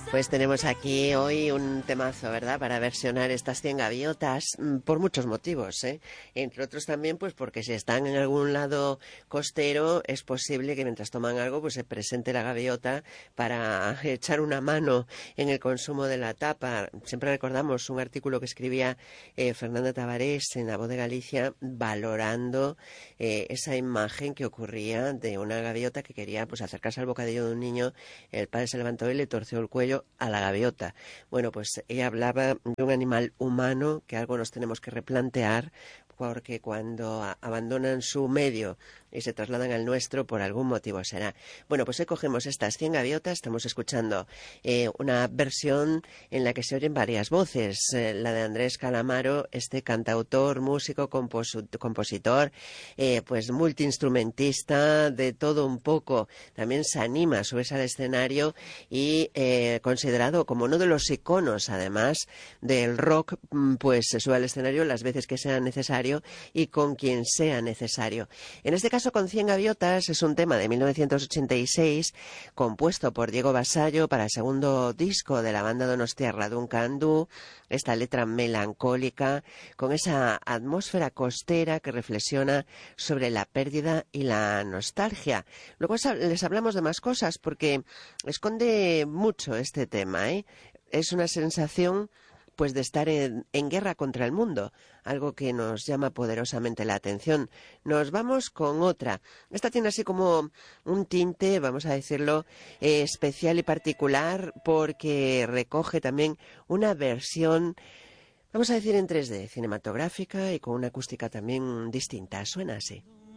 Pues tenemos aquí hoy un temazo, ¿verdad?, para versionar estas 100 gaviotas, por muchos motivos, ¿eh? Entre otros también, pues porque si están en algún lado costero, es posible que mientras toman algo, pues se presente la gaviota para echar una mano en el consumo de la tapa. Siempre recordamos un artículo que escribía Fernanda Tavares en La Voz de Galicia, valorando esa imagen que ocurría de una gaviota que quería pues acercarse al bocadillo de un niño. El padre se levantó y le torció el cuello a la gaviota. Bueno, pues ella hablaba de un animal humano que algo nos tenemos que replantear, porque cuando abandonan su medio y se trasladan al nuestro, por algún motivo será. Bueno, pues hoy cogemos estas 100 gaviotas, estamos escuchando una versión en la que se oyen varias voces, la de Andrés Calamaro, este cantautor, músico, compositor, pues multiinstrumentista, de todo un poco. También se anima, subes al escenario y considerado como uno de los iconos, además, del rock, pues se sube al escenario las veces que sea necesario y con quien sea necesario. En este caso, con 100 gaviotas, es un tema de 1986, compuesto por Diego Vasallo para el segundo disco de la banda donostiarra Duncan Du, esta letra melancólica, con esa atmósfera costera que reflexiona sobre la pérdida y la nostalgia. Luego les hablamos de más cosas, porque esconde mucho este tema, ¿eh? Es una sensación pues de estar en guerra contra el mundo, algo que nos llama poderosamente la atención. Nos vamos con otra. Esta tiene así como un tinte, vamos a decirlo, especial y particular, porque recoge también una versión, vamos a decir, en 3D, cinematográfica y con una acústica también distinta. Suena así.